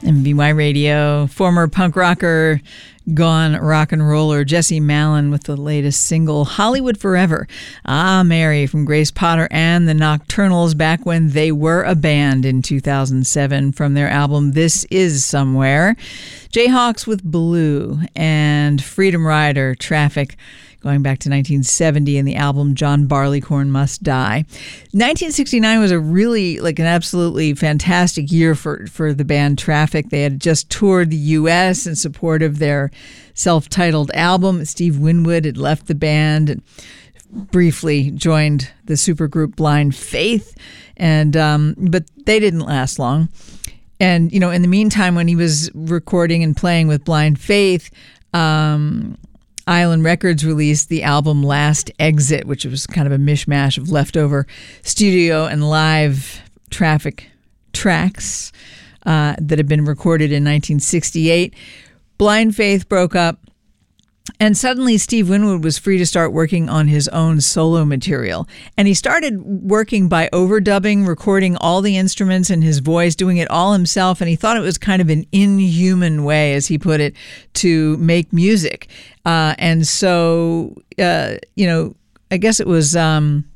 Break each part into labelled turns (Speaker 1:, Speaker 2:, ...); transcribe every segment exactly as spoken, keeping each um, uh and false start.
Speaker 1: M V Y Radio, former punk rocker, gone rock and roller Jesse Malin with the latest single, Hollywood Forever. Ah, Mary from Grace Potter and the Nocturnals back when they were a band in two thousand seven from their album This Is Somewhere. Jayhawks with Blue and Freedom Rider, Traffic, going back to nineteen seventy in the album John Barleycorn Must Die. nineteen sixty-nine was a really, like an absolutely fantastic year for, for the band Traffic. They had just toured the U S in support of their self-titled album. Steve Winwood had left the band and briefly joined the supergroup Blind Faith, and um, but they didn't last long. And, you know, in the meantime, when he was recording and playing with Blind Faith, um, Island Records released the album Last Exit, which was kind of a mishmash of leftover studio and live Traffic tracks uh, that had been recorded in nineteen sixty-eight. Blind Faith broke up, and suddenly Steve Winwood was free to start working on his own solo material. And he started working by overdubbing, recording all the instruments and his voice, doing it all himself. And he thought it was kind of an inhuman way, as he put it, to make music. Uh, and so, uh, you know, I guess it was um,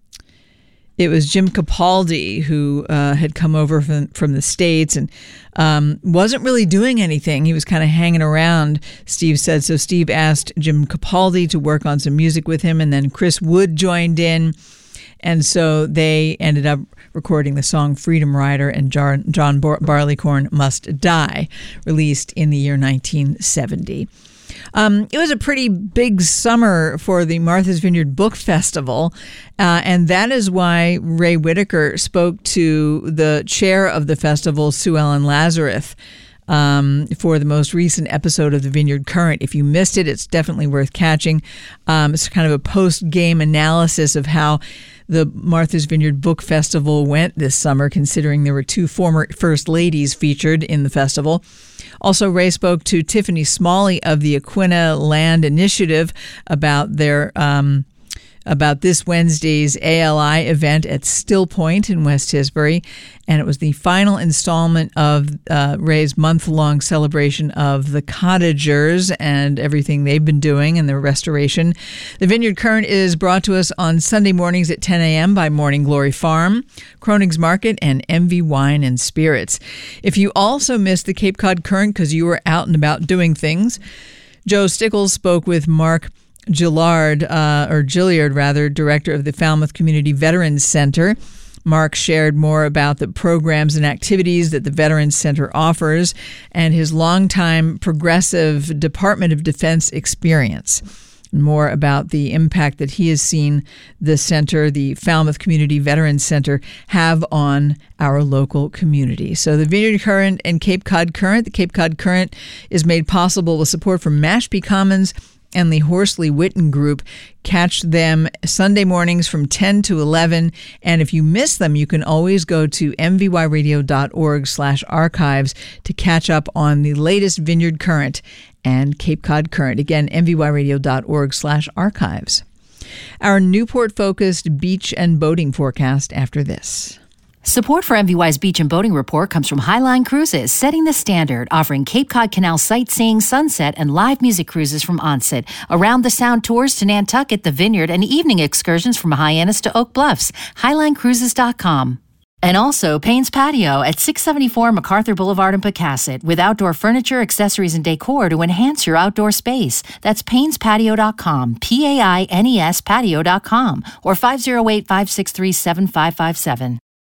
Speaker 1: it was Jim Capaldi who uh, had come over from, from the States and um, wasn't really doing anything. He was kind of hanging around, Steve said. So Steve asked Jim Capaldi to work on some music with him, and then Chris Wood joined in. And so they ended up recording the song Freedom Rider and John Bar- Barleycorn Must Die, released in the year nineteen seventy. Um, it was a pretty big summer for the Martha's Vineyard Book Festival, uh, and that is why Ray Whitaker spoke to the chair of the festival, Sue Ellen Lazarus, um, for the most recent episode of the Vineyard Current. If you missed it, it's definitely worth catching. Um, it's kind of a post-game analysis of how the Martha's Vineyard Book Festival went this summer, considering there were two former First Ladies featured in the festival. Also, Ray spoke to Tiffany Smalley of the Aquinnah Land Initiative about their um, about this Wednesday's A L I event at Still Point in West Tisbury, and it was the final installment of uh, Ray's month-long celebration of the cottagers and everything they've been doing and their restoration. The Vineyard Current is brought to us on Sunday mornings at ten a.m. by Morning Glory Farm, Kronig's Market, and M V Wine and Spirits. If you also missed the Cape Cod Current because you were out and about doing things, Joe Stickles spoke with Mark Gillard, uh, or Gilliard rather, director of the Falmouth Community Veterans Center. Mark shared more about the programs and activities that the Veterans Center offers and his longtime progressive Department of Defense experience. More about the impact that he has seen the center, the Falmouth Community Veterans Center, have on our local community. So the Vineyard Current and Cape Cod Current. The Cape Cod Current is made possible with support from Mashpee Commons and the Horsley Witten Group. Catch them Sunday mornings from ten to eleven. And if you miss them, you can always go to mvyradio.org slash archives to catch up on the latest Vineyard Current and Cape Cod Current. Again, mvyradio.org slash archives. Our Newport-focused beach and boating forecast after this.
Speaker 2: Support for M V Y's Beach and Boating Report comes from Highline Cruises, setting the standard, offering Cape Cod Canal sightseeing, sunset, and live music cruises from Onset, around the Sound tours to Nantucket, the Vineyard, and evening excursions from Hyannis to Oak Bluffs. highline cruises dot com. And also Payne's Patio at six seventy-four MacArthur Boulevard in Pecasset, with outdoor furniture, accessories, and decor to enhance your outdoor space. That's paynes patio dot com, P A I N E S patio dot com, or five oh eight, five six three, seven five five seven.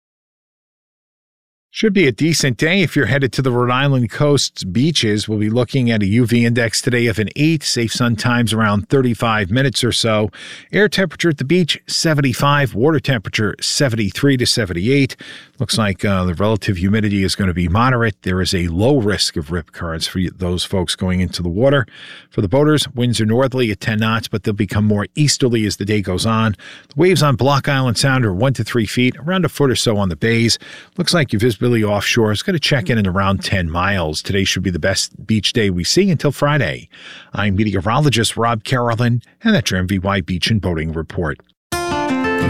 Speaker 3: Should be a decent day if you're headed to the Rhode Island coast's beaches. We'll be looking at a U V index today of an eight, safe sun times around thirty-five minutes or so. Air temperature at the beach, seventy-five. Water temperature, seventy-three to seventy-eight. Looks like uh, the relative humidity is going to be moderate. There is a low risk of rip currents for those folks going into the water. For the boaters, winds are northerly at ten knots, but they'll become more easterly as the day goes on. The waves on Block Island Sound are one to three feet, around a foot or so on the bays. Looks like your visibility offshore is going to check in at around ten miles. Today should be the best beach day we see until Friday. I'm meteorologist Rob Carolyn, and that's your M V Y Beach and Boating Report.